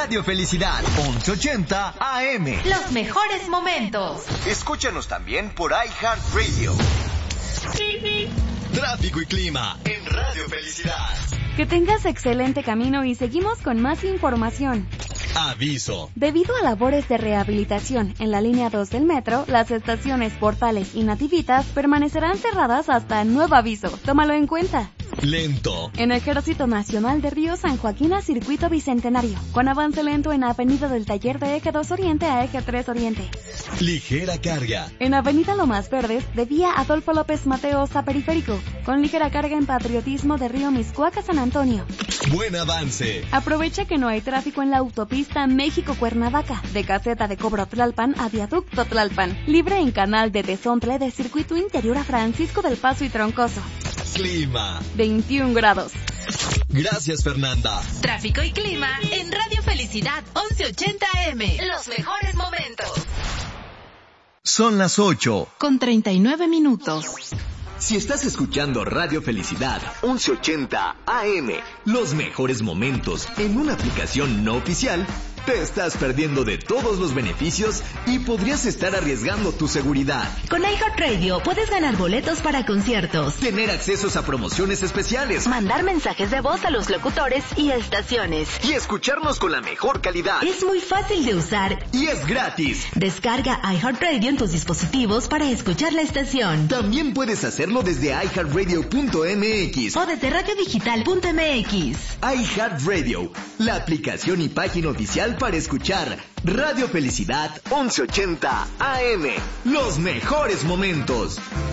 Radio Felicidad, 1180 AM. Los mejores momentos. Escúchanos también por iHeartRadio. Tráfico y clima en Radio Felicidad. Que tengas excelente camino y seguimos con más información. Aviso. Debido a labores de rehabilitación en la línea 2 del metro, las estaciones Portales y Nativitas permanecerán cerradas hasta nuevo aviso. Tómalo en cuenta. Lento. En Ejército Nacional de Río San Joaquín a Circuito Bicentenario, con avance lento en Avenida del Taller de Eje 2 Oriente a Eje 3 Oriente. Ligera carga. En Avenida Lomas Verdes, de vía Adolfo López Mateos a Periférico, con ligera carga en Patriotismo de Río Miscuac a San Antonio. Buen avance. Aprovecha que no hay tráfico en la autopista México-Cuernavaca, de Caseta de Cobro Tlalpan a Viaducto Tlalpan, libre en Canal de Tezontle de Circuito Interior a Francisco del Paso y Troncoso. Clima. 21 grados. Gracias, Fernanda. Tráfico y clima en Radio Felicidad 1180 AM. Los mejores momentos. Son las 8. Con 39 minutos. Si estás escuchando Radio Felicidad 1180 AM, los mejores momentos en una aplicación no oficial, te estás perdiendo de todos los beneficios y podrías estar arriesgando tu seguridad. Con iHeartRadio puedes ganar boletos para conciertos, tener accesos a promociones especiales, mandar mensajes de voz a los locutores y estaciones, y escucharnos con la mejor calidad. Es muy fácil de usar y es gratis. Descarga iHeartRadio en tus dispositivos para escuchar la estación. También puedes hacerlo desde iHeartRadio.mx o desde radiodigital.mx. iHeartRadio, la aplicación y página oficial para escuchar Radio Felicidad 1180 AM. Los mejores momentos.